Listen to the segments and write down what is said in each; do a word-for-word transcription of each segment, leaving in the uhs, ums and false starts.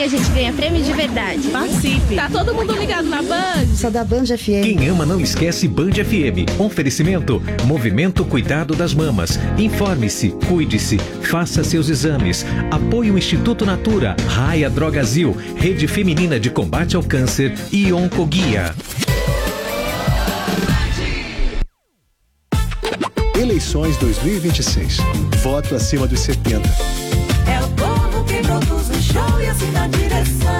a gente ganha prêmio de verdade. Participe. Tá todo mundo ligado na Band? Só da Band F M. Quem ama não esquece Band F M. Oferecimento, Movimento Cuidado das Mamas. Informe-se, cuide-se, faça seus exames. Apoio Instituto Natura, Raia Drogazil, Rede Feminina de Combate ao Câncer e Oncoguia. Eleições dois mil e vinte e seis. Voto acima dos setenta. É o povo que produz o show e assim na direção.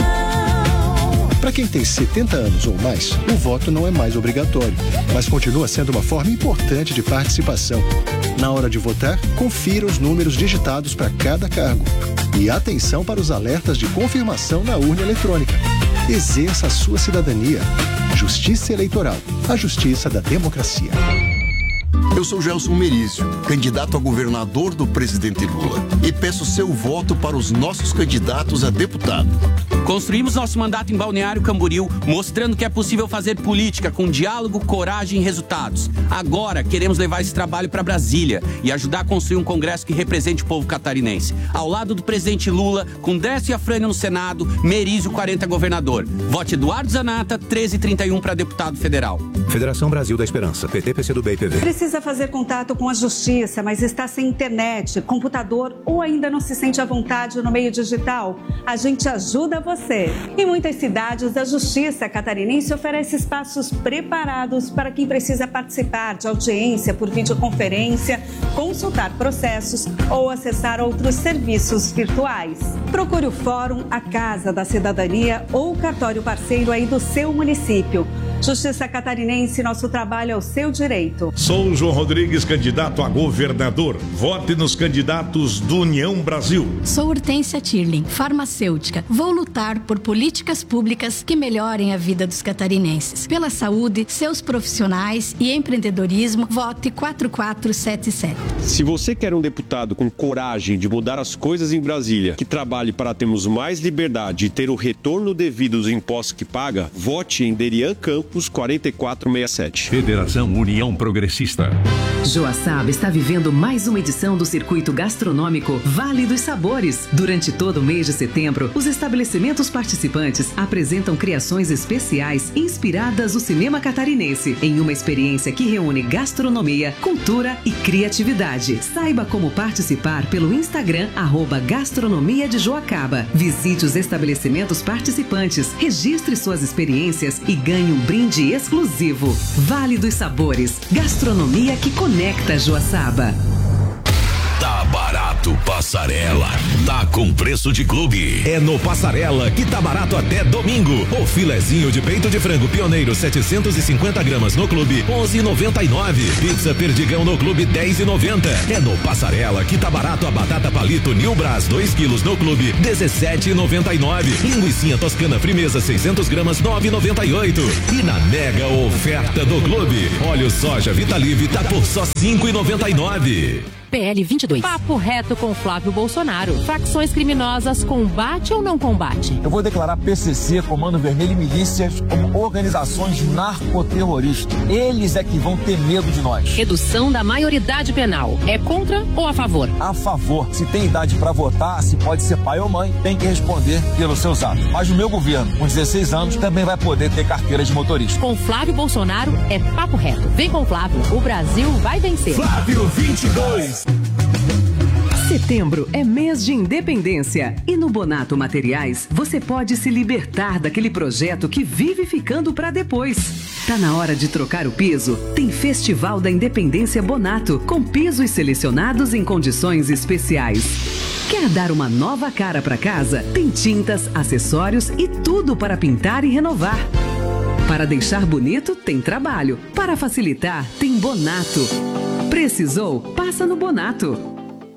Para quem tem setenta anos ou mais, o voto não é mais obrigatório, mas continua sendo uma forma importante de participação. Na hora de votar, confira os números digitados para cada cargo. E atenção para os alertas de confirmação na urna eletrônica. Exerça a sua cidadania. Justiça Eleitoral, a justiça da democracia. Eu sou Gelson Merizio, candidato a governador do presidente Lula, e peço seu voto para os nossos candidatos a deputado. Construímos nosso mandato em Balneário Camboriú, mostrando que é possível fazer política com diálogo, coragem e resultados. Agora queremos levar esse trabalho para Brasília e ajudar a construir um congresso que represente o povo catarinense. Ao lado do presidente Lula, com Décio Afrânio no Senado, Merizio quarenta governador. Vote Eduardo Zanata, treze e trinta e um para deputado federal. Federação Brasil da Esperança, P T, P C do B e P V. Precisa fazer contato com a justiça, mas está sem internet, computador ou ainda não se sente à vontade no meio digital? A gente ajuda você. Em muitas cidades, a Justiça Catarinense oferece espaços preparados para quem precisa participar de audiência por videoconferência, consultar processos ou acessar outros serviços virtuais. Procure o Fórum, a Casa da Cidadania ou o cartório parceiro aí do seu município. Justiça Catarinense, nosso trabalho é o seu direito. Sou João Rodrigues, candidato a governador. Vote nos candidatos do União Brasil. Sou Hortência Tirling, farmacêutica. Vou lutar por políticas públicas que melhorem a vida dos catarinenses. Pela saúde, seus profissionais e empreendedorismo, vote quatro quatro sete sete. Se você quer um deputado com coragem de mudar as coisas em Brasília, que trabalhe para termos mais liberdade e ter o retorno devido dos impostos que paga, vote em Derian Campos quarenta e quatro sessenta e sete. Federação União Progressista. Joaçaba está vivendo mais uma edição do circuito gastronômico Vale dos Sabores. Durante todo o mês de setembro, os estabelecimentos participantes apresentam criações especiais inspiradas no cinema catarinense, em uma experiência que reúne gastronomia, cultura e criatividade. Saiba como participar pelo Instagram, arroba Gastronomia de Joacaba. Visite os estabelecimentos participantes, registre suas experiências e ganhe um brinde exclusivo. Vale dos Sabores, gastronomia que conecta Joaçaba. Tá barato, Passarela. Tá com preço de clube. É no Passarela que tá barato até domingo. O filezinho de peito de frango pioneiro setecentos e cinquenta gramas no clube onze e noventa e nove. Pizza perdigão no clube dez e noventa. É no Passarela que tá barato a batata palito New Brás dois quilos no clube dezessete e noventa e nove. Linguicinha toscana frimeza seiscentos gramas nove e noventa e oito. E na mega oferta do clube, óleo soja Vitalive tá por só cinco e noventa e nove. P L vinte e dois. Papo reto com Flávio Bolsonaro. Facções criminosas, combate ou não combate? Eu vou declarar P C C, Comando Vermelho e milícias como organizações narcoterroristas. Eles é que vão ter medo de nós. Redução da maioridade penal. É contra ou a favor? A favor. Se tem idade para votar, se pode ser pai ou mãe, tem que responder pelos seus atos. Mas o meu governo, com dezesseis anos, também vai poder ter carteira de motorista. Com Flávio Bolsonaro é papo reto. Vem com Flávio. O Brasil vai vencer. Flávio vinte e dois. Setembro é mês de independência e no Bonato Materiais você pode se libertar daquele projeto que vive ficando para depois. Tá na hora de trocar o piso? Tem Festival da Independência Bonato, com pisos selecionados em condições especiais. Quer dar uma nova cara para casa? Tem tintas, acessórios e tudo para pintar e renovar. Para deixar bonito, tem trabalho. Para facilitar, tem Bonato. Precisou? Passa no Bonato.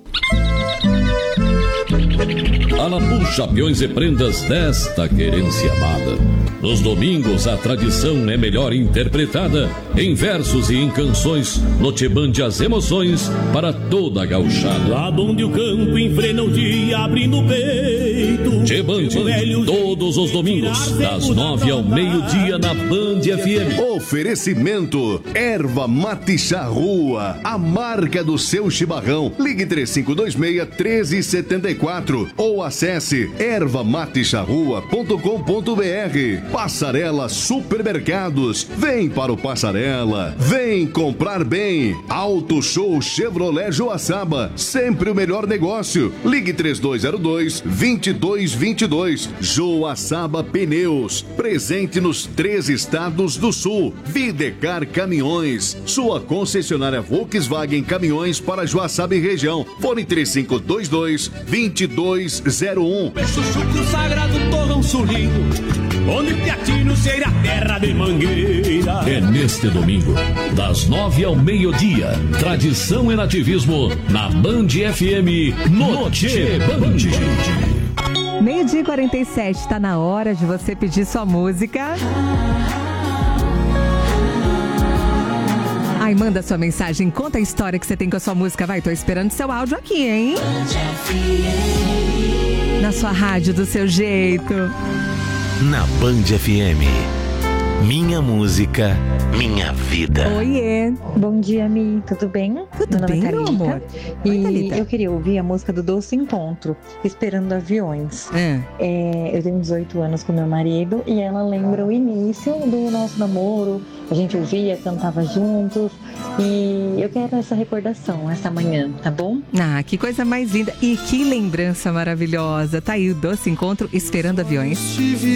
Alapum Chapeões e Prendas desta querência amada. Nos domingos a tradição é melhor interpretada em versos e em canções, no Tchebande as emoções para toda a gauchada. Lá onde o campo enfrena o dia abrindo o peito, Tchê Noite Band. Todos os domingos, das nove ao meio-dia na Band F M. Oferecimento Erva Mate Charrua, a marca do seu chimarrão. Ligue três cinco dois seis, um três sete quatro ou acesse erva mate charrua ponto com ponto b r. Passarela Supermercados. Vem para o Passarela. Vem comprar bem. Auto Show Chevrolet Joaçaba. Sempre o melhor negócio. Ligue três dois zero dois, dois dois dois dois. Joaçaba Pneus. Presente nos três estados do sul. Videcar Caminhões. Sua concessionária Volkswagen Caminhões para Joaçaba e região. Fone três cinco dois dois, dois dois zero um. Chuchuco sagrado, torrão sulido, onde Piatino cheira a terra de mangueira. É neste domingo, das nove ao meio-dia, tradição e nativismo na Band F M Noite Band. Meio-dia e quarenta e sete, está na hora de você pedir sua música. Ai, manda sua mensagem, conta a história que você tem com a sua música. Vai, tô esperando seu áudio aqui, hein? Na sua rádio, do seu jeito. Na Band F M. Minha música, minha vida. Oiê. Bom dia, Mi. Tudo bem? Tudo bem, meu amor? E Oi, eu queria ouvir a música do Doce Encontro, Esperando Aviões. É. É, eu tenho dezoito anos com meu marido e ela lembra o início do nosso namoro. A gente ouvia, cantava juntos. E eu quero essa recordação essa manhã, tá bom? Ah, que coisa mais linda. E que lembrança maravilhosa. Tá aí o Doce Encontro, Esperando Aviões.